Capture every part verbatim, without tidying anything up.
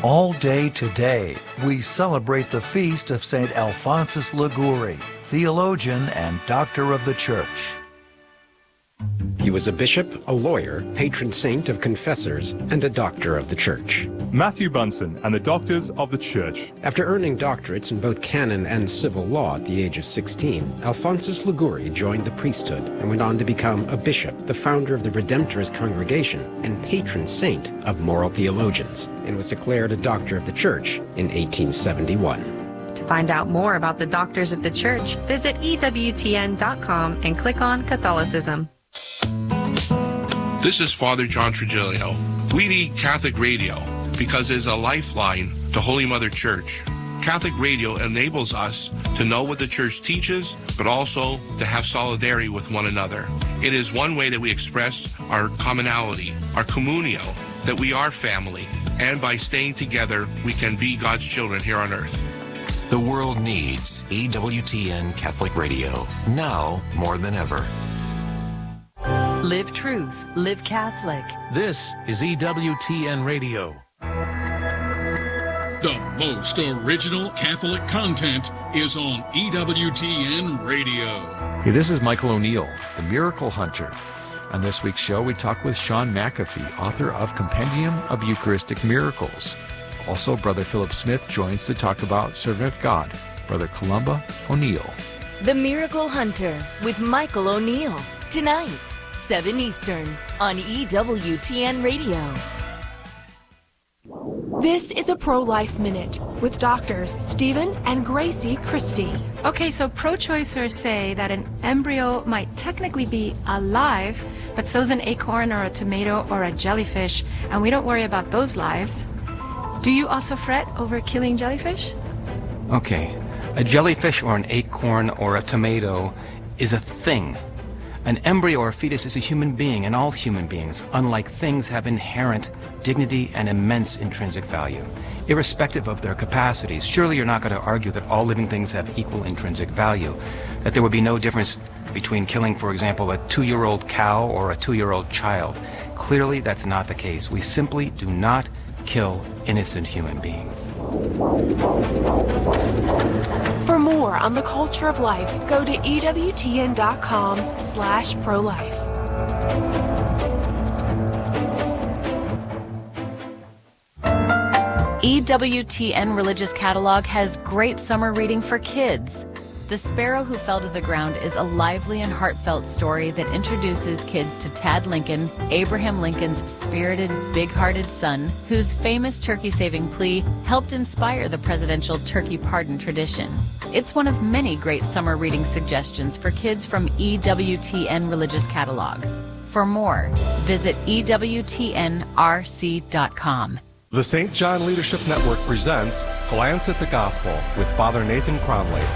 All day today, we celebrate the feast of Saint Alphonsus Liguori, theologian and doctor of the Church. He was a bishop, a lawyer, patron saint of confessors, and a doctor of the Church. Matthew Bunson and the Doctors of the Church. After earning doctorates in both canon and civil law at the age of sixteen, Alphonsus Liguori joined the priesthood and went on to become a bishop, the founder of the Redemptorist Congregation, and patron saint of moral theologians, and was declared a doctor of the Church in eighteen seventy-one. To find out more about the Doctors of the Church, visit E W T N dot com and click on Catholicism. This is Father John Trigilio. We need Catholic radio because it is a lifeline to Holy Mother Church. Catholic radio enables us to know what the Church teaches, but also to have solidarity with one another. It is one way that we express our commonality, our communio, that we are family, and by staying together, we can be God's children here on earth. The world needs E W T N Catholic Radio, now more than ever. Live truth, live Catholic. This is E W T N Radio. The most original Catholic content is on E W T N Radio. Hey, this is Michael O'Neill, the Miracle Hunter. On this week's show, we talk with Sean McAfee, author of Compendium of Eucharistic Miracles. Also, Brother Philip Smith joins to talk about Servant of God, Brother Columba O'Neill. The Miracle Hunter with Michael O'Neill. Tonight, seven Eastern, on E W T N Radio. This is a Pro-Life Minute with doctors Stephen and Gracie Christie. Okay, so pro-choicers say that an embryo might technically be alive, but so's an acorn or a tomato or a jellyfish, and we don't worry about those lives. Do you also fret over killing jellyfish? Okay, a jellyfish or an acorn or a tomato is a thing. An embryo or fetus is a human being, and all human beings, unlike things, have inherent dignity and immense intrinsic value, irrespective of their capacities. Surely you're not going to argue that all living things have equal intrinsic value, that there would be no difference between killing, for example, a two-year-old cow or a two-year-old child. Clearly, that's not the case. We simply do not kill innocent human beings. For more on the culture of life, go to E W T N dot com slash pro-life. E W T N Religious Catalog has great summer reading for kids. The Sparrow Who Fell to the Ground is a lively and heartfelt story that introduces kids to Tad Lincoln, Abraham Lincoln's spirited, big-hearted son, whose famous turkey-saving plea helped inspire the presidential turkey pardon tradition. It's one of many great summer reading suggestions for kids from E W T N Religious Catalog. For more, visit E W T N R C dot com. The Saint John Leadership Network presents Glance at the Gospel with Father Nathan Cromley.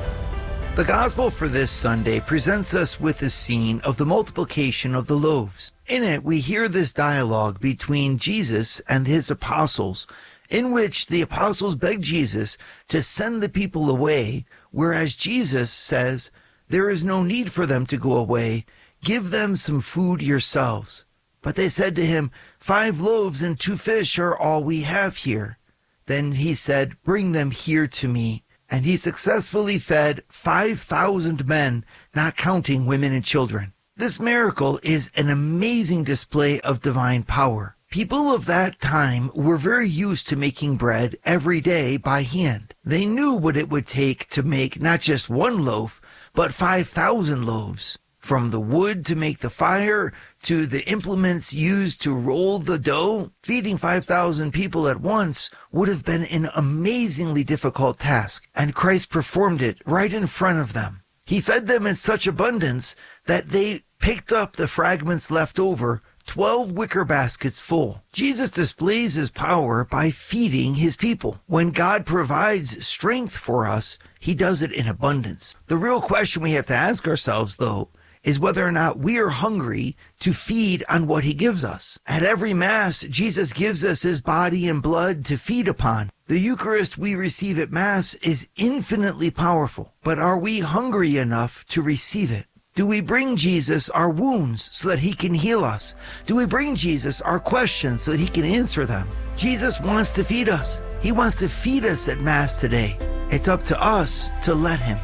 The Gospel for this Sunday presents us with a scene of the multiplication of the loaves. In it, we hear this dialogue between Jesus and his apostles, in which the apostles beg Jesus to send the people away, whereas Jesus says, "There is no need for them to go away. Give them some food yourselves." But they said to him, "Five loaves and two fish are all we have here." Then he said, "Bring them here to me." And he successfully fed five thousand men, not counting women and children. This miracle is an amazing display of divine power. People of that time were very used to making bread every day by hand. They knew what it would take to make not just one loaf, but five thousand loaves. From the wood to make the fire, to the implements used to roll the dough, feeding five thousand people at once would have been an amazingly difficult task, and Christ performed it right in front of them. He fed them in such abundance that they picked up the fragments left over, twelve wicker baskets full. Jesus displays his power by feeding his people. When God provides strength for us, he does it in abundance. The real question we have to ask ourselves, though, is whether or not we are hungry to feed on what he gives us. At every Mass, Jesus gives us his body and blood to feed upon. The Eucharist we receive at Mass is infinitely powerful, but are we hungry enough to receive it? Do we bring Jesus our wounds so that he can heal us? Do we bring Jesus our questions so that he can answer them? Jesus wants to feed us. He wants to feed us at Mass today. It's up to us to let him.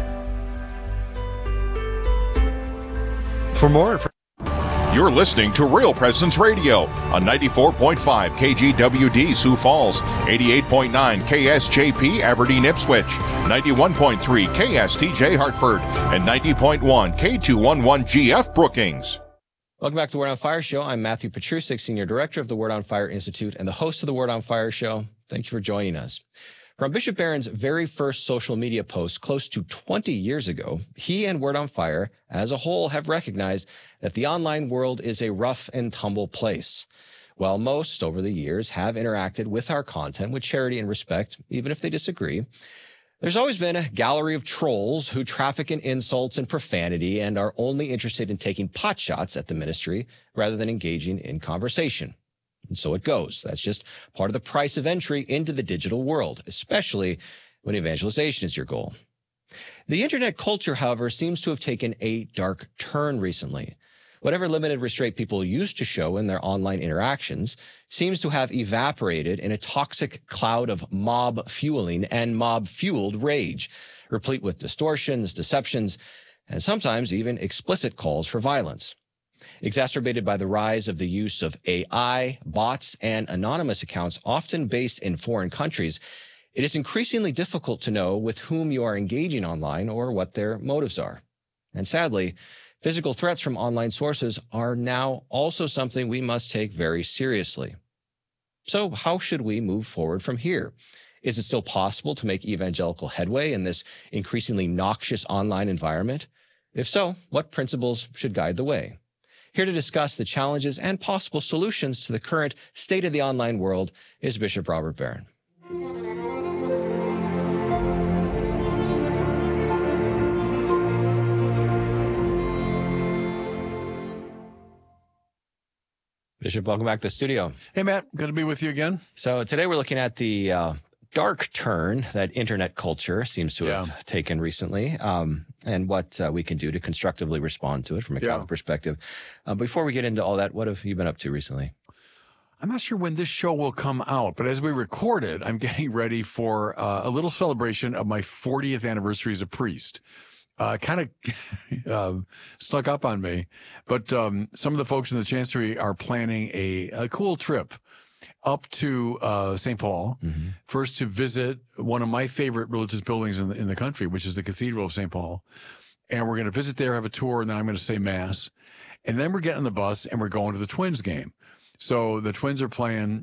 For more information, you're listening to Real Presence Radio on ninety-four point five K G W D Sioux Falls, eighty-eight point nine K S J P Aberdeen Ipswich, ninety-one point three K S T J Hartford, and ninety point one K two eleven G F Brookings. Welcome back to the Word on Fire Show. I'm Matthew Petrusik, Senior Director of the Word on Fire Institute and the host of the Word on Fire Show. Thank you for joining us. From Bishop Barron's very first social media post close to twenty years ago, he and Word on Fire as a whole have recognized that the online world is a rough and tumble place. While most over the years have interacted with our content with charity and respect, even if they disagree, there's always been a gallery of trolls who traffic in insults and profanity and are only interested in taking potshots at the ministry rather than engaging in conversation. And so it goes. That's just part of the price of entry into the digital world, especially when evangelization is your goal. The internet culture, however, seems to have taken a dark turn recently. Whatever limited restraint people used to show in their online interactions seems to have evaporated in a toxic cloud of mob fueling and mob-fueled rage, replete with distortions, deceptions, and sometimes even explicit calls for violence. Exacerbated by the rise of the use of A I, bots, and anonymous accounts often based in foreign countries, it is increasingly difficult to know with whom you are engaging online or what their motives are. And sadly, physical threats from online sources are now also something we must take very seriously. So how should we move forward from here? Is it still possible to make evangelical headway in this increasingly noxious online environment? If so, what principles should guide the way? Here to discuss the challenges and possible solutions to the current state of the online world is Bishop Robert Barron. Bishop, welcome back to the studio. Hey, Matt. Good to be with you again. So today we're looking at the uh, dark turn that internet culture seems to have yeah. taken recently, um, and what uh, we can do to constructively respond to it from a yeah. Catholic perspective. Uh, before we get into all that, what have you been up to recently? I'm not sure when this show will come out, but as we record it, I'm getting ready for uh, a little celebration of my fortieth anniversary as a priest. Uh, kind of uh, snuck up on me, but um, some of the folks in the Chancery are planning a, a cool trip up to uh, Saint Paul, mm-hmm. first to visit one of my favorite religious buildings in the, in the country, which is the Cathedral of Saint Paul. And we're going to visit there, have a tour, and then I'm going to say Mass. And then we're getting on the bus, and we're going to the Twins game. So the Twins are playing,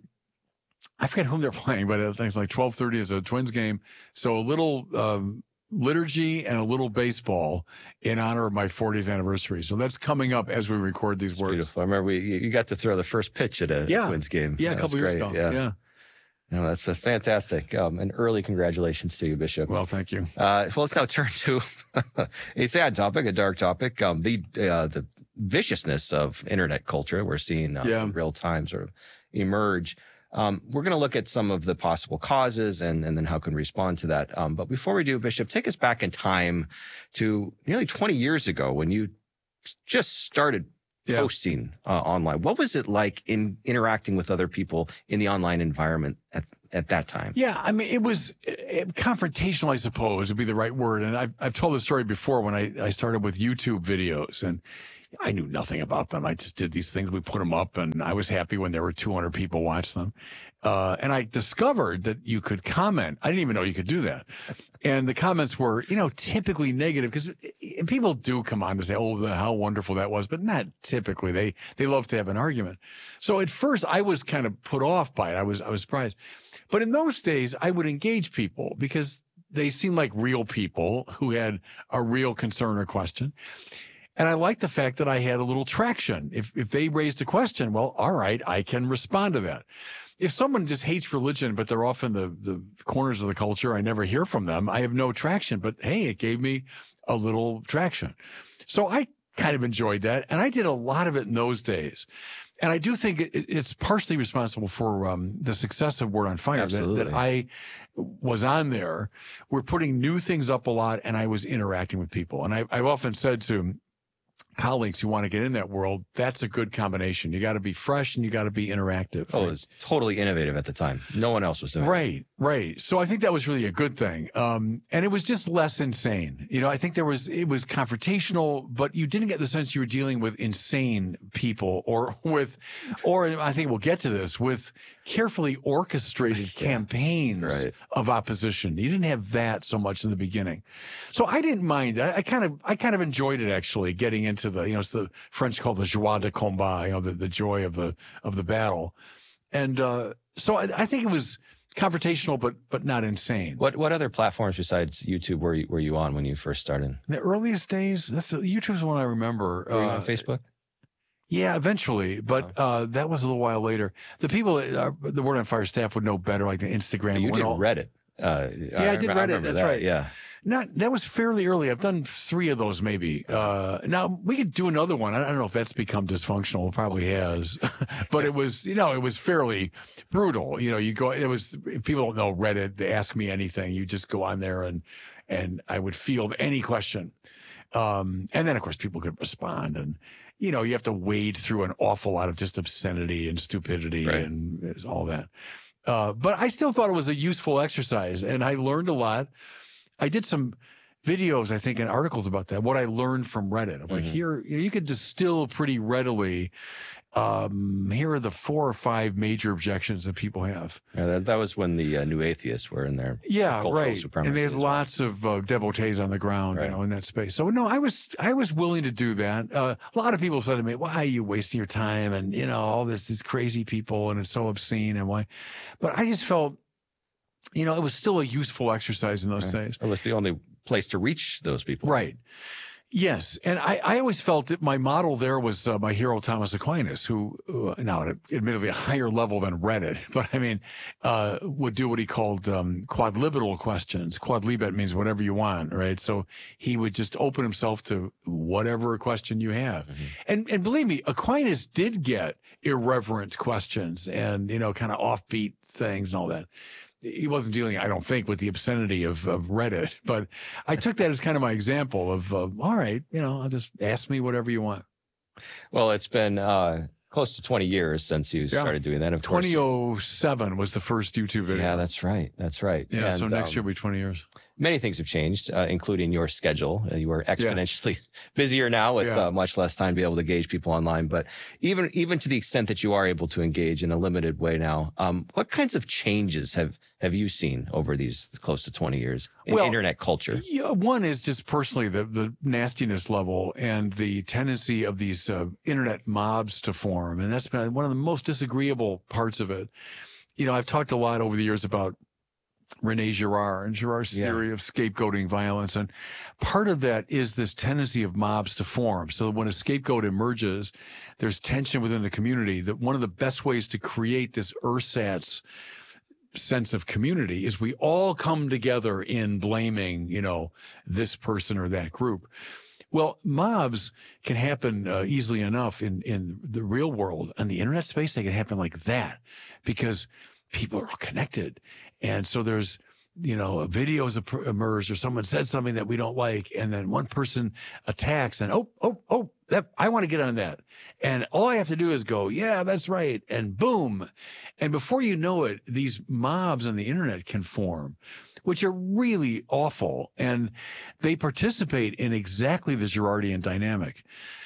I forget whom they're playing, but I think it's like twelve thirty is a Twins game. So a little um, liturgy and a little baseball in honor of my fortieth anniversary. So that's coming up as we record these that's words. Beautiful. I remember we, you got to throw the first pitch at a yeah. Twins game. Yeah, a couple years ago. Yeah. yeah. No, that's a fantastic. Um, and early congratulations to you, Bishop. Well, thank you. Uh, well, let's now turn to a sad topic, a dark topic, um, the uh, the viciousness of internet culture we're seeing uh, yeah. in real time sort of emerge. Um, we're going to look at some of the possible causes and, and then how can we respond to that. Um, but before we do, Bishop, take us back in time to nearly twenty years ago when you just started yeah. posting uh, online. What was it like in interacting with other people in the online environment at, at that time? Yeah, I mean, it was it, confrontational, I suppose, would be the right word. And I've, I've told the story before when I, I started with YouTube videos, and I knew nothing about them. I just did these things. We put them up, and I was happy when there were two hundred people watch them. Uh, and I discovered that you could comment. I didn't even know you could do that. And the comments were, you know, typically negative because people do come on to say, oh, how wonderful that was, but not typically. They, they love to have an argument. So at first I was kind of put off by it. I was, I was surprised. But in those days, I would engage people because they seemed like real people who had a real concern or question. And I liked the fact that I had a little traction. If if they raised a question, well, all right, I can respond to that. If someone just hates religion, but they're off in the, the corners of the culture, I never hear from them, I have no traction. But hey, it gave me a little traction. So I kind of enjoyed that. And I did a lot of it in those days. And I do think it, it's partially responsible for um, the success of Word on Fire that, that I was on there. We're putting new things up a lot, and I was interacting with people. And I, I've often said to colleagues who want to get in that world, that's a good combination. You got to be fresh and you got to be interactive. Oh, right? It was totally innovative at the time. No one else was doing right, it. Right, right. So I think that was really a good thing. Um, and it was just less insane. You know, I think there was, it was confrontational, but you didn't get the sense you were dealing with insane people or with, or I think we'll get to this, with carefully orchestrated yeah, campaigns right. of opposition. You didn't have that so much in the beginning. So I didn't mind. I, I kind of, I kind of enjoyed it actually, getting into the, you know, it's the French called the joie de combat, you know, the, the joy of the, of the battle. And, uh, so I, I think it was confrontational, but, but not insane. What, what other platforms besides YouTube were you, were you on when you first started? In the earliest days, that's the, YouTube's the one I remember. Were you uh, on Facebook? Yeah, eventually, but uh, that was a little while later. The people, uh, the Word on Fire staff would know better, like the Instagram. You did all, Reddit. Uh, yeah, I, I did Reddit. That's that, right. Yeah. Not, that was fairly early. I've done three of those maybe. Uh, now we could do another one. I don't know if that's become dysfunctional. It probably has, but it was, you know, it was fairly brutal. You know, you go, it was, if people don't know Reddit, they ask me anything. You just go on there and, and I would field any question. Um, and then of course people could respond, and, you know, you have to wade through an awful lot of just obscenity and stupidity right. and all that. Uh, but I still thought it was a useful exercise, and I learned a lot. I did some videos, I think, and articles about that, what I learned from Reddit. I'm like, mm-hmm. here, you know, you could distill pretty readily. Um, here are the four or five major objections that people have. Yeah, that, that was when the uh, New Atheists were in there. Yeah, right. And they had lots well. of uh, devotees on the ground, right. you know, in that space. So no, I was, I was willing to do that. Uh, a lot of people said to me, why are you wasting your time? And, you know, all this, these crazy people, and it's so obscene, and why? But I just felt, you know, it was still a useful exercise in those right. days. It was the only place to reach those people. Right. Yes. And I, I always felt that my model there was uh, my hero, Thomas Aquinas, who, uh, now at admittedly a higher level than Reddit, but I mean, uh, would do what he called, um, quadlibetal questions. Quadlibet means whatever you want, right? So he would just open himself to whatever question you have. Mm-hmm. And, and believe me, Aquinas did get irreverent questions and, you know, kind of offbeat things and all that. He wasn't dealing, I don't think, with the obscenity of, of Reddit, but I took that as kind of my example of, uh, all right, you know, I'll just ask me whatever you want. Well, it's been uh, close to twenty years since you yeah. started doing that. Of course, twenty oh seven was the first YouTube video. Yeah, that's right. That's right. Yeah, and, so next um, year will be twenty years. Many things have changed, uh, including your schedule. Uh, you are exponentially yeah. busier now with yeah. uh, much less time to be able to gauge people online. But even even to the extent that you are able to engage in a limited way now, um, what kinds of changes have have you seen over these close to twenty years in well, internet culture? Yeah, one is just personally the the nastiness level and the tendency of these uh, internet mobs to form, and that's been one of the most disagreeable parts of it. You know, I've talked a lot over the years about Rene Girard and Girard's yeah. theory of scapegoating violence. And part of that is this tendency of mobs to form. So when a scapegoat emerges, there's tension within the community. That one of the best ways to create this ersatz sense of community is we all come together in blaming, you know, this person or that group. Well, mobs can happen uh, easily enough in, in the real world. On the internet space, they can happen like that because people are all connected. And so there's, you know, videos emerged or someone said something that we don't like. And then one person attacks and, oh, oh, oh, that, I want to get on that. And all I have to do is go, yeah, that's right. And boom. And before you know it, these mobs on the internet can form, which are really awful. And they participate in exactly the Girardian dynamic.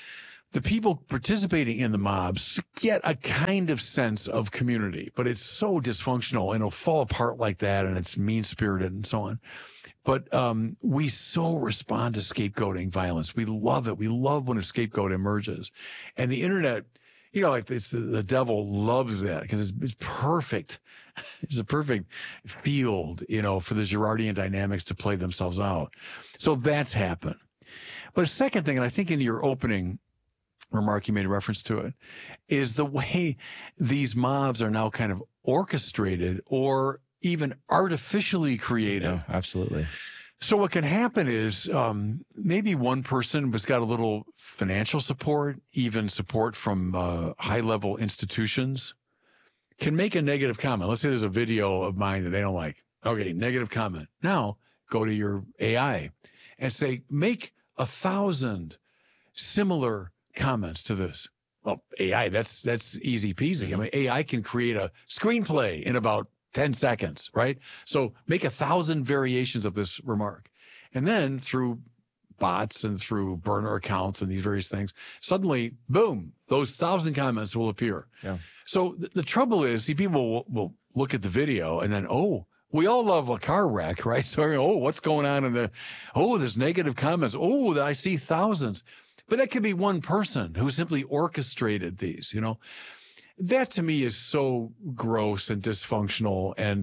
The people participating in the mobs get a kind of sense of community, but it's so dysfunctional and it'll fall apart like that, and it's mean-spirited and so on. But um we so respond to scapegoating violence. We love it. We love when a scapegoat emerges. And the internet, you know, like it's, the devil loves that because it's, it's perfect. It's a perfect field, you know, for the Girardian dynamics to play themselves out. So that's happened. But a second thing, and I think in your opening remark, you made a reference to it, is the way these mobs are now kind of orchestrated or even artificially created. Yeah, absolutely. So what can happen is um, maybe one person has got a little financial support, even support from uh, high-level institutions, can make a negative comment. Let's say there's a video of mine that they don't like. Okay, negative comment. Now go to your A I and say, make a thousand similar comments to this. Well, A I, that's that's easy peasy. Mm-hmm. I mean, A I can create a screenplay in about ten seconds, right? So make a thousand variations of this remark. And then through bots and through burner accounts and these various things, suddenly, boom, those thousand comments will appear. Yeah. So th- the trouble is, see, people will, will look at the video and then, oh, we all love a car wreck, right? So, oh, what's going on in the, oh, there's negative comments. Oh, I see thousands. But that could be one person who simply orchestrated these, you know. That to me is so gross and dysfunctional. And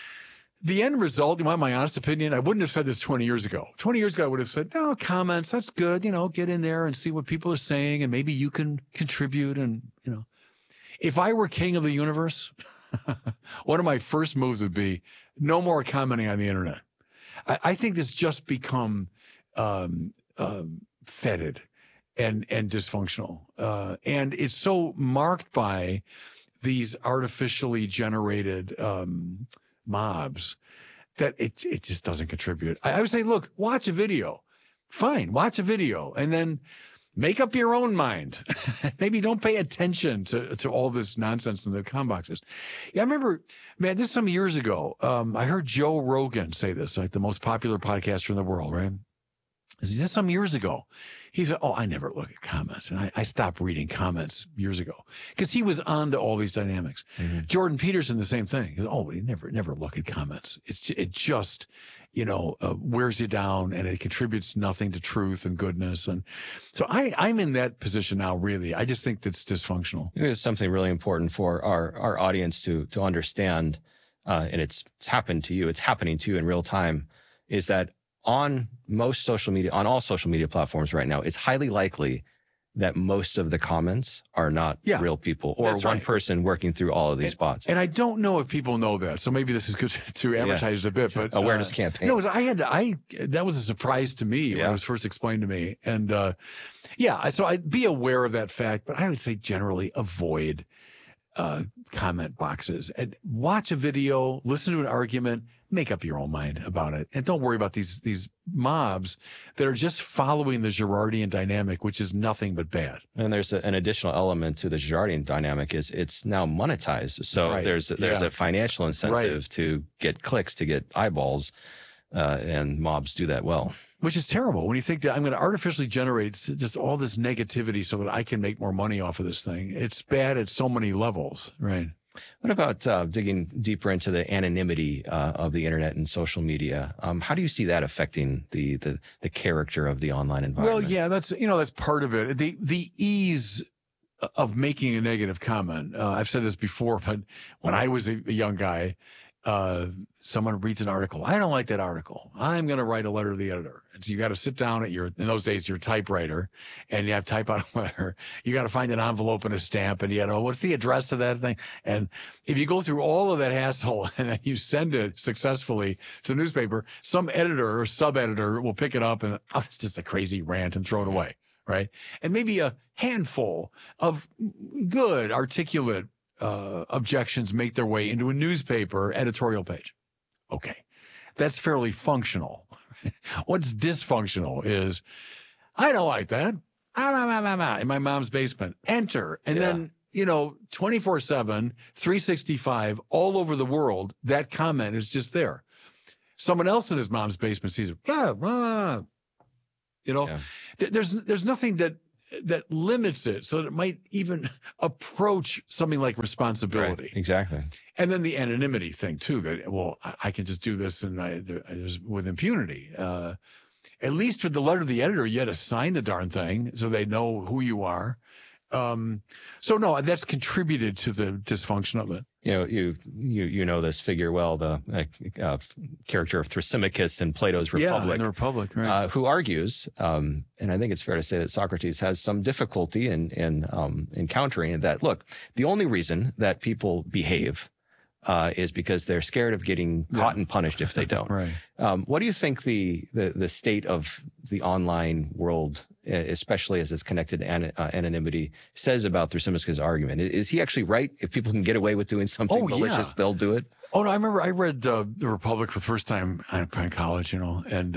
the end result, you want my honest opinion? I wouldn't have said this twenty years ago. twenty years ago, I would have said, no, comments, that's good. You know, get in there and see what people are saying and maybe you can contribute. And, you know, if I were king of the universe, one of my first moves would be no more commenting on the internet. I, I think this just become um, um, fetid and and dysfunctional. Uh, and it's so marked by these artificially generated um, mobs that it it just doesn't contribute. I, I would say, look, watch a video. Fine, watch a video and then make up your own mind. Maybe don't pay attention to, to all this nonsense in the com boxes. Yeah, I remember, man, this some years ago, um, I heard Joe Rogan say this, like the most popular podcaster in the world, right? This is some years ago. He said, oh, I never look at comments. And I, I stopped reading comments years ago because he was on to all these dynamics. Mm-hmm. Jordan Peterson, the same thing. He said, oh, we never, never look at comments. It's, it just, you know, uh, wears you down and it contributes nothing to truth and goodness. And so I, I'm in that position now, really. I just think that's dysfunctional. I think there's something really important for our, our audience to, to understand. Uh, and it's, it's happened to you. It's happening to you in real time, is that on most social media, on all social media platforms right now, it's highly likely that most of the comments are not yeah, real people or one right. person working through all of these and, bots. And I don't know if people know that. So maybe this is good to advertise yeah. it a bit, but awareness uh, campaign. No, I had to, I, that was a surprise to me yeah. when it was first explained to me. And, uh, yeah, so I'd be aware of that fact, but I would say generally avoid, uh, comment boxes and watch a video, listen to an argument, make up your own mind about it. And don't worry about these, these mobs that are just following the Girardian dynamic, which is nothing but bad. And there's a, an additional element to the Girardian dynamic is it's now monetized. So right. there's, there's yeah. a financial incentive right. to get clicks, to get eyeballs, uh, and mobs do that well. Which is terrible when you think that I'm going to artificially generate just all this negativity so that I can make more money off of this thing. It's bad at so many levels, right? What about uh, digging deeper into the anonymity uh, of the internet and social media? Um, how do you see that affecting the, the the character of the online environment? Well, yeah, that's you know that's part of it. The the ease of making a negative comment. Uh, I've said this before, but when I was a, a young guy, uh, someone reads an article. I don't like that article. I'm going to write a letter to the editor. And so you got to sit down at your, in those days, your typewriter, and you have to type out a letter. You got to find an envelope and a stamp, and you got to, oh, what's the address to that thing? And if you go through all of that hassle and then you send it successfully to the newspaper, some editor or sub-editor will pick it up and, oh, it's just a crazy rant and throw it away. Right. And maybe a handful of good, articulate, uh, objections make their way into a newspaper editorial page. Okay. That's fairly functional. What's dysfunctional is, I don't like that. In my mom's basement. Enter. And yeah. then, you know, twenty-four seven, three sixty-five, all over the world, that comment is just there. Someone else in his mom's basement sees it. Yeah. Uh, you know, yeah. th- there's, there's nothing that, that limits it so that it might even approach something like responsibility. Right, exactly. And then the anonymity thing too, that, well, I, I can just do this and I, there's with impunity. Uh, at least with the letter to the editor, you had to sign the darn thing so they know who you are. Um, so no, that's contributed to the dysfunction of it. You know, you, you, you know this figure well, the uh, uh, character of Thrasymachus in Plato's Republic. Yeah, in the Republic, right. Uh, who argues, um, and I think it's fair to say that Socrates has some difficulty in, in, um, encountering that. Look, the only reason that people behave Uh, is because they're scared of getting caught yeah. and punished if they don't. Right. Um, what do you think the, the, the state of the online world, especially as it's connected to an, uh, anonymity, says about Thrasymachus' argument? Is he actually right? If people can get away with doing something oh, malicious, yeah. they'll do it? Oh, no, I remember I read uh, The Republic for the first time in college, you know, and uh,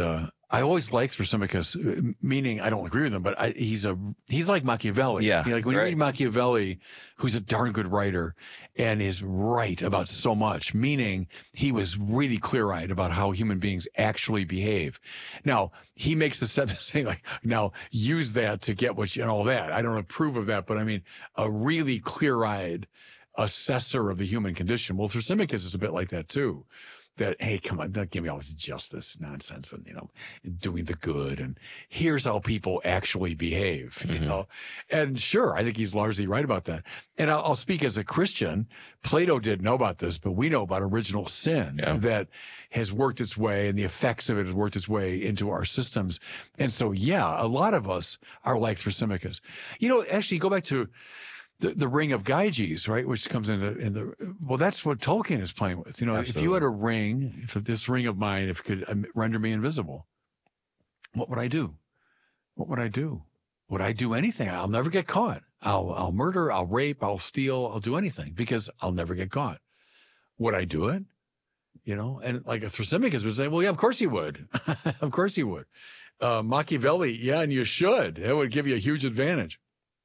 I always like Thrasymachus, meaning I don't agree with him, but I, he's a he's like Machiavelli. Yeah, He, like when right. you read Machiavelli, who's a darn good writer and is right about so much, meaning he was really clear-eyed about how human beings actually behave. Now, he makes the step to say, like, now use that to get what you and all that. I don't approve of that, but I mean, a really clear-eyed assessor of the human condition. Well, Thrasymachus is a bit like that too. That, hey, come on, don't give me all this justice nonsense and, you know, doing the good. And here's how people actually behave, you mm-hmm. know. And sure, I think he's largely right about that. And I'll, I'll speak as a Christian. Plato didn't know about this, but we know about original sin yeah. that has worked its way, and the effects of it has worked its way into our systems. And so, yeah, a lot of us are like Thrasymachus. You know, actually, go back to The, the ring of Gyges, right, which comes into in the well, that's what Tolkien is playing with. You know, Absolutely. If you had a ring, if this ring of mine, if it could render me invisible, what would I do? What would I do? Would I do anything? I'll never get caught. I'll I'll murder. I'll rape. I'll steal. I'll do anything because I'll never get caught. Would I do it? You know, and like a Thrasymachus would say, well, yeah, of course he would. Of course he would. Uh, Machiavelli, yeah, and you should. That would give you a huge advantage.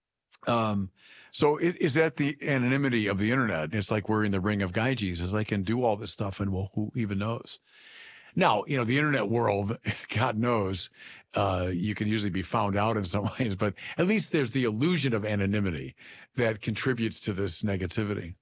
Um. So it, is that the anonymity of the internet? It's like we're in the ring of Gyges. It's like I can do all this stuff, and well, who even knows? Now, you know, the internet world, God knows, uh, you can usually be found out in some ways, but at least there's the illusion of anonymity that contributes to this negativity.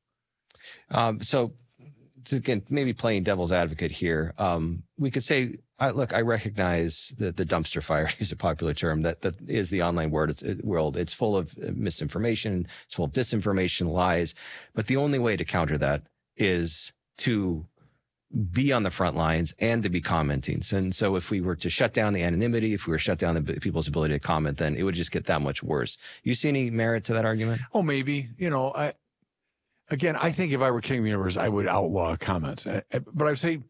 Um, so again, maybe playing devil's advocate here, um, we could say, I, look, I recognize that the dumpster fire is a popular term that, that is the online world. It's, it, world. It's full of misinformation. It's full of disinformation, lies. But the only way to counter that is to be on the front lines and to be commenting. And so if we were to shut down the anonymity, if we were to shut down the people's ability to comment, then it would just get that much worse. You see any merit to that argument? Oh, maybe. You know, I, again, I think if I were king of the universe, I would outlaw comments. But I would say,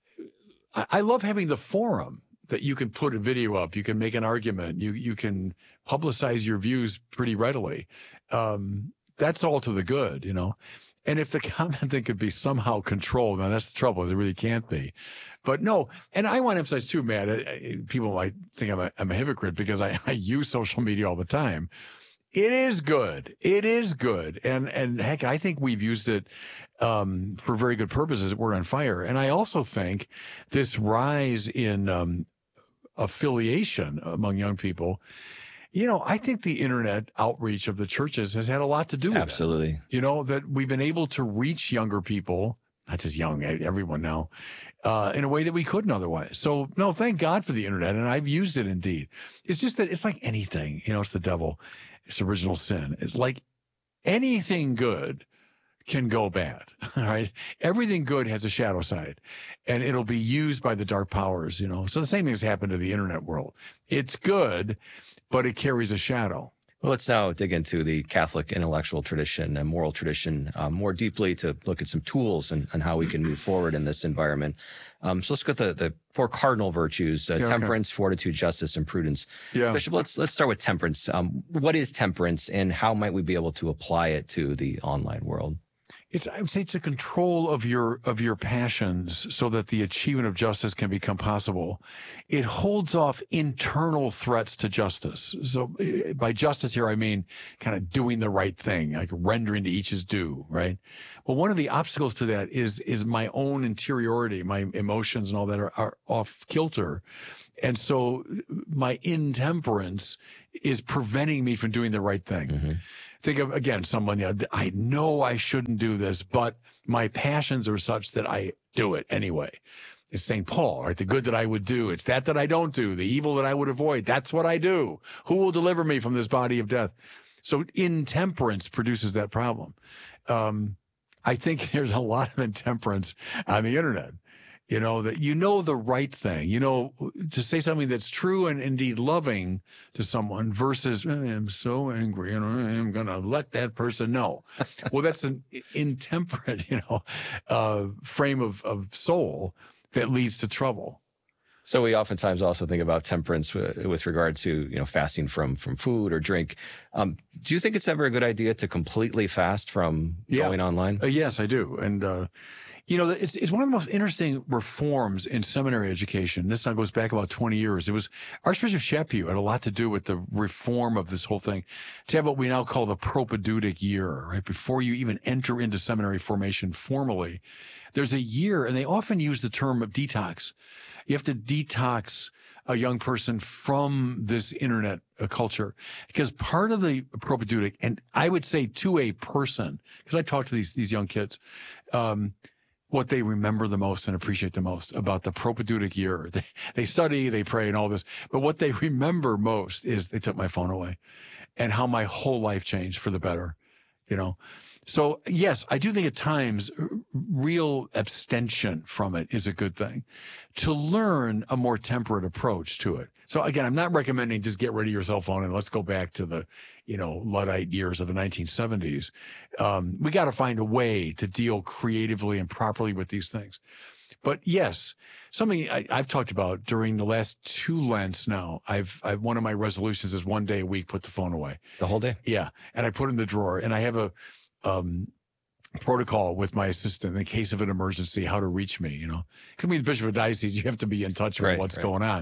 I love having the forum that you can put a video up, you can make an argument, you you can publicize your views pretty readily. Um, that's all to the good, you know. And if the commenting could be somehow controlled, now that's the trouble. It really can't be. But no, and I want to emphasize too, Matt, people might think I'm a, I'm a hypocrite because I, I use social media all the time. It is good. It is good. And, and heck, I think we've used it, um, for very good purposes at Word on Fire. And I also think this rise in, um, affiliation among young people, you know, I think the internet outreach of the churches has had a lot to do with it. Absolutely. You know, that we've been able to reach younger people, not just young, everyone now, uh, in a way that we couldn't otherwise. So no, thank God for the internet. And I've used it indeed. It's just that it's like anything, you know, it's the devil. It's original sin. It's like anything good can go bad, all right? Everything good has a shadow side, and it'll be used by the dark powers, you know? So the same thing has happened to the internet world. It's good, but it carries a shadow. Well, let's now dig into the Catholic intellectual tradition and moral tradition um, more deeply to look at some tools and, and how we can move forward in this environment. Um, so let's go to the, the four cardinal virtues, uh, yeah, temperance, okay. fortitude, justice, and prudence. Yeah. Bishop, let's, let's start with temperance. Um, what is temperance, and how might we be able to apply it to the online world? It's, I would say it's a control of your, of your passions so that the achievement of justice can become possible. It holds off internal threats to justice. So by justice here, I mean kind of doing the right thing, like rendering to each his due, right? Well, one of the obstacles to that is, is my own interiority, my emotions and all that are, are off kilter. And so my intemperance is preventing me from doing the right thing. Mm-hmm. Think of, again, someone, you know, I know I shouldn't do this, but my passions are such that I do it anyway. It's Saint Paul, right? The good that I would do. It's that that I don't do. The evil that I would avoid. That's what I do. Who will deliver me from this body of death? So intemperance produces that problem. Um, I think there's a lot of intemperance on the internet. You know, that you know the right thing, you know, to say something that's true and indeed loving to someone versus, I am so angry and I am going to let that person know. Well, that's an intemperate, you know, uh, frame of, of soul that leads to trouble. So we oftentimes also think about temperance with, with regard to, you know, fasting from, from food or drink. Um, do you think it's ever a good idea to completely fast from yeah. going online? Uh, yes, I do. And, uh, You know, it's it's one of the most interesting reforms in seminary education. This now goes back about twenty years. It was Archbishop Chaput had a lot to do with the reform of this whole thing, to have what we now call the propedeutic year, right? Before you even enter into seminary formation formally, there's a year, and they often use the term of detox. You have to detox a young person from this internet uh, culture, because part of the propedeutic, and I would say to a person, because I talk to these these young kids, um, what they remember the most and appreciate the most about the propedeutic year. They, they study, they pray and all this, but what they remember most is they took my phone away and how my whole life changed for the better, you know? So yes, I do think at times real abstention from it is a good thing, to learn a more temperate approach to it. So again, I'm not recommending just get rid of your cell phone and let's go back to the, you know, Luddite years of the nineteen seventies. Um, we got to find a way to deal creatively and properly with these things. But yes, something I, I've talked about during the last two Lents now, I've, I've, one of my resolutions is one day a week, put the phone away. The whole day? Yeah. And I put it in the drawer, and I have a, um, protocol with my assistant in case of an emergency, how to reach me, you know. Could be the bishop of diocese, you have to be in touch with Right, what's right. going on.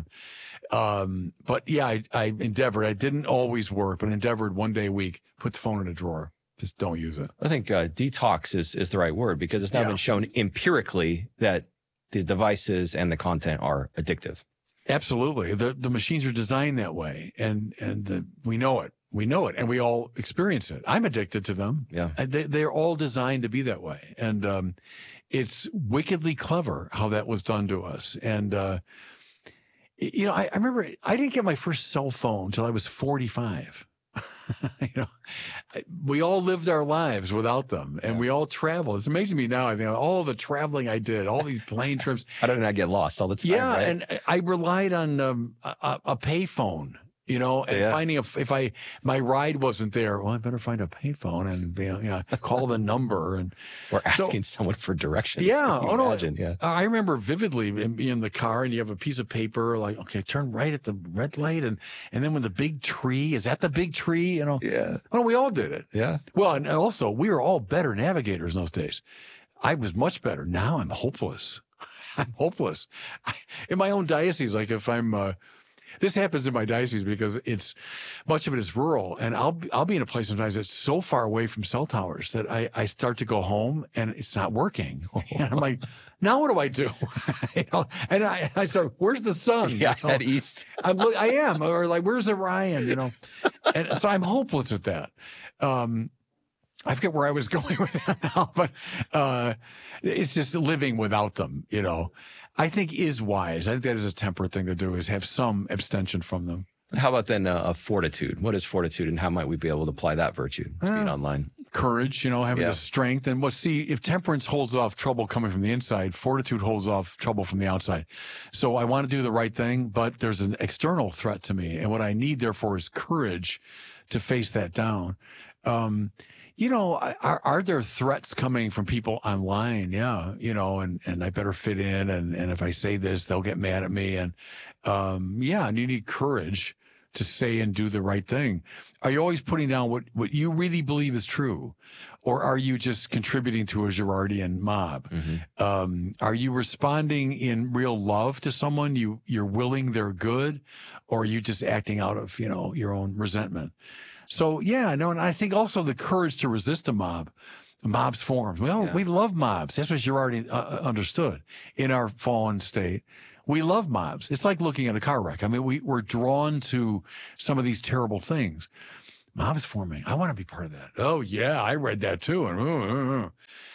Um, but yeah, I, I endeavored, I didn't always work, but endeavored one day a week, put the phone in a drawer. Just don't use it. I think uh, detox is, is the right word, because it's now Yeah. been shown empirically that the devices and the content are addictive. Absolutely. The, the machines are designed that way, and, and the, we know it. We know it, and we all experience it. I'm addicted to them. Yeah. And they, they're all designed to be that way. And, um, it's wickedly clever how that was done to us. And, uh, you know, I, I remember I didn't get my first cell phone until I was forty-five. You know, I, we all lived our lives without them, and we all traveled. It's amazing to me now. I think all the traveling I did, all these plane trips. How did I not get lost all the time? Yeah, right? and I relied on um, a, a payphone. You know, and Yeah. finding a, if I, my ride wasn't there, well, I better find a payphone and, you know, you know, call the number and. Or asking someone for directions. Yeah. Can you Oh, no. imagine? Yeah. I remember vividly in, in the car, and you have a piece of paper, like, okay, turn right at the red light. And, and then when the big tree, is that the big tree? You know? Yeah. Well, we all did it. Yeah. Well, and also we were all better navigators in those days. I was much better. Now I'm hopeless. I'm hopeless. I, in my own diocese, like if I'm, uh, this happens in my diocese because it's much of it is rural, and I'll I'll be in a place sometimes that's so far away from cell towers that I, I start to go home and it's not working. And I'm like, now what do I do? You know, and I, I start, where's the sun? Yeah, You know? at east. I'm look, I am, or like, where's Orion? You know, and so I'm hopeless at that. Um, I forget where I was going with that now, but uh, it's just living without them, you know, I think is wise. I think that is a temperate thing to do, is have some abstention from them. How about then uh, a fortitude? What is fortitude, and how might we be able to apply that virtue to being Uh, online? Courage, you know, having Yeah. the strength. And well, see, if temperance holds off trouble coming from the inside, fortitude holds off trouble from the outside. So I want to do the right thing, but there's an external threat to me. And what I need, therefore, is courage to face that down. Um, You know, are, are there threats coming from people online? Yeah. You know, and, and I better fit in. And, and if I say this, they'll get mad at me. And, um, yeah, and you need courage to say and do the right thing. Are you always putting down what, what you really believe is true? Or are you just contributing to a Girardian mob? Mm-hmm. Um, are you responding in real love to someone? You, you're willing their good, or are you just acting out of, you know, your own resentment? So yeah, no, and I think also the courage to resist a mob, mobs forms. Well, Yeah. we love mobs. That's what Girardi uh, understood in our fallen state. We love mobs. It's like looking at a car wreck. I mean, we, we're drawn to some of these terrible things. Mobs forming. I want to be part of that. Oh yeah, I read that too. And uh, uh,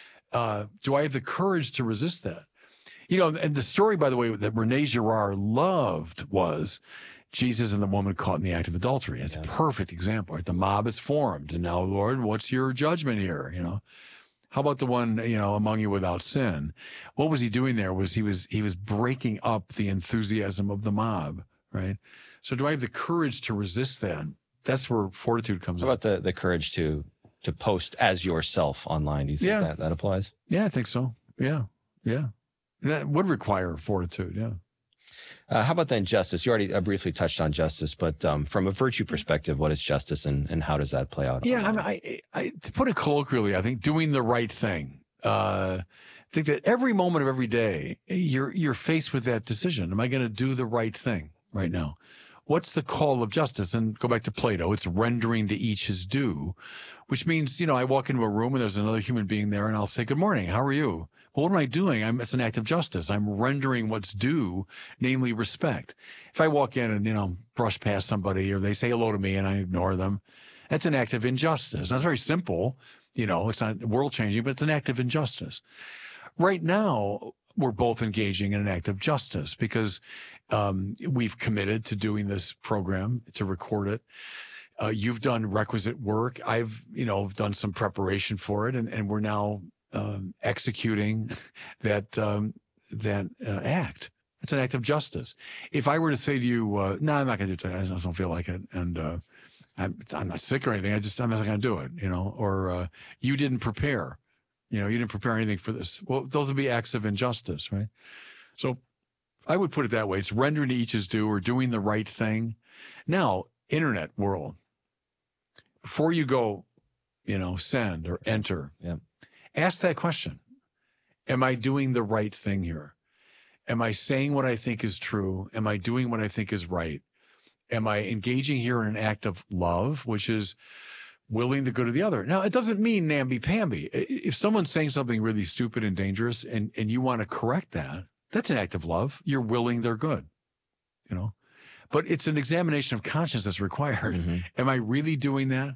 uh, do I have the courage to resist that? You know, and the story, by the way, that Rene Girard loved was Jesus and the woman caught in the act of adultery. It's a perfect example, right? The mob is formed. And now, Lord, what's your judgment here? You know, how about the one, you know, among you without sin? What was he doing there? Was he was, he was breaking up the enthusiasm of the mob, right? So do I have the courage to resist that? That's where fortitude comes How in. about the, the courage to, to post as yourself online? Do you think Yeah. that, that applies? Yeah, I think so. Yeah. Yeah. That would require fortitude. Yeah. Uh, how about then justice? You already uh, briefly touched on justice, but um, from a virtue perspective, what is justice, and, and how does that play out? Yeah, I, mean, I, I, to put it colloquially, I think doing the right thing. Uh, I think that every moment of every day, you're you're faced with that decision. Am I going to do the right thing right now? What's the call of justice? And go back to Plato. It's rendering to each his due, which means, you know, I walk into a room and there's another human being there and I'll say, good morning. How are you? Well, what am I doing? I'm, it's an act of justice. I'm rendering what's due, namely respect. If I walk in and, you know, brush past somebody or they say hello to me and I ignore them, that's an act of injustice. That's very simple. You know, it's not world changing, but it's an act of injustice. Right now, we're both engaging in an act of justice because um, we've committed to doing this program, to record it. Uh, you've done requisite work. I've, you know, done some preparation for it, and, and we're now um, executing that um, that uh, act. It's an act of justice. If I were to say to you, uh, no, I'm not going to do it today. I just don't feel like it. And uh, I'm, I'm not sick or anything. I just, I'm not going to do it, you know, or uh, you didn't prepare. You know, you didn't prepare anything for this. Well, those would be acts of injustice, right? So I would put it that way. It's rendering to each his due or doing the right thing. Now, internet world, before you go, you know, send or enter, yeah. ask that question. Am I doing the right thing here? Am I saying what I think is true? Am I doing what I think is right? Am I engaging here in an act of love, which is willing the good of the other? Now, it doesn't mean namby-pamby. If someone's saying something really stupid and dangerous and, and you want to correct that, that's an act of love. You're willing their good, you know? But it's an examination of conscience that's required. Mm-hmm. Am I really doing that?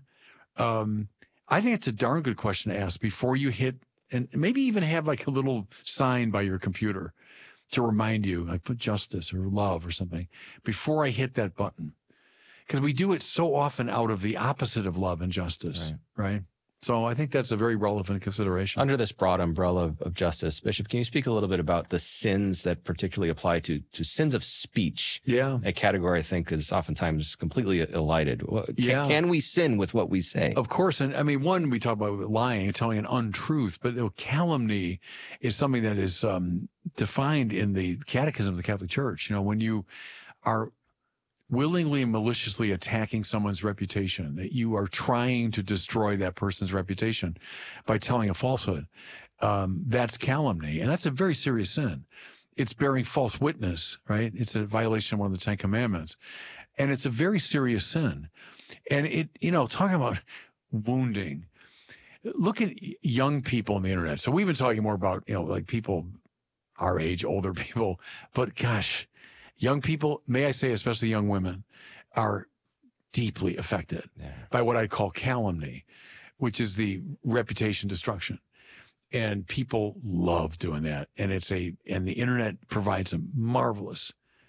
Um, I think it's a darn good question to ask before you hit, and maybe even have like a little sign by your computer to remind you, I put justice or love or something, before I hit that button. Because we do it so often out of the opposite of love and justice, right. right? So I think that's a very relevant consideration. Under this broad umbrella of, of justice, Bishop, can you speak a little bit about the sins that particularly apply to, to sins of speech? Yeah. A category I think is oftentimes completely elided. Can, yeah. can we sin with what we say? Of course. And I mean, one, we talk about lying and telling an untruth, but you know, calumny is something that is um, defined in the Catechism of the Catholic Church. You know, when you are willingly and maliciously attacking someone's reputation, that you are trying to destroy that person's reputation by telling a falsehood. Um, that's calumny. And that's a very serious sin. It's bearing false witness, right? It's a violation of one of the Ten Commandments. And it's a very serious sin. And it, you know, talking about wounding, look at young people on the internet. So we've been talking more about, you know, like people our age, older people, but gosh, young people, may I say, especially young women, are deeply affected yeah. by what I call calumny, which is the reputation destruction. And people love doing that. And it's a, and the internet provides a marvelous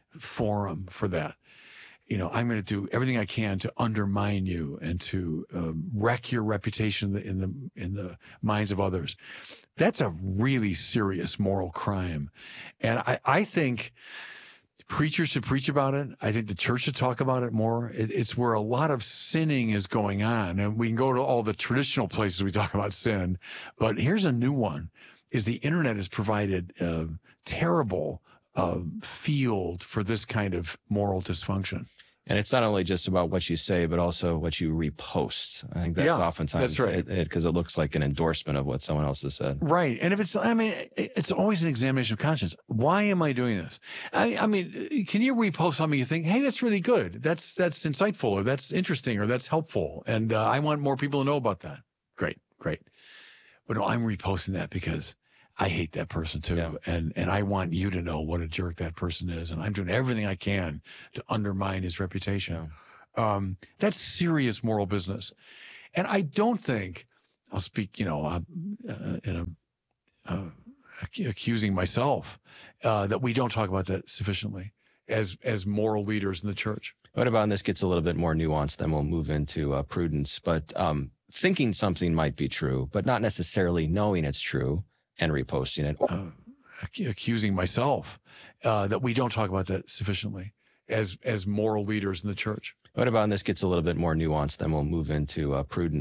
forum for that. You know, I'm going to do everything I can to undermine you and to um, wreck your reputation in the, in the minds of others. That's a really serious moral crime. And I, I think preachers should preach about it. I think the church should talk about it more. It, it's where a lot of sinning is going on. And we can go to all the traditional places we talk about sin. But here's a new one, is the internet has provided a terrible uh, field for this kind of moral dysfunction. And it's not only just about what you say, but also what you repost. I think that's yeah, oftentimes that's right. Because it, it, it looks like an endorsement of what someone else has said. Right. And if it's, I mean, it's always an examination of conscience. Why am I doing this? I, I mean, can you repost something you think, hey, that's really good. That's, that's insightful, or that's interesting, or that's helpful. And uh, I want more people to know about that. Great, great. But no, I'm reposting that because I hate that person too. Yeah. And, and I want you to know what a jerk that person is. And I'm doing everything I can to undermine his reputation. Yeah. Um, that's serious moral business. And I don't think, I'll speak, you know, uh, uh, in a, uh, accusing myself, uh, that we don't talk about that sufficiently as, as moral leaders in the church. What about, and this gets a little bit more nuanced, then we'll move into uh, prudence, but, um, thinking something might be true, but not necessarily knowing it's true, and reposting it. Uh, accusing myself uh, that we don't talk about that sufficiently as as moral leaders in the church. What about, and this gets a little bit more nuanced, then we'll move into uh, prudence.